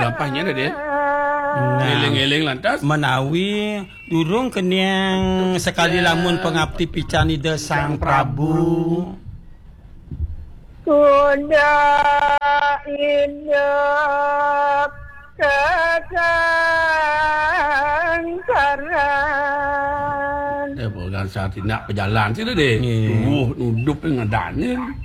lampahnya dah dia. Eling-eling lantas menawi durung kenyang sekali lamun pengabdi picani de Sang Prabu. Sudah hidup kesangkaran. bukan saat nak berjalan sih deh. Nudup dengan dannya.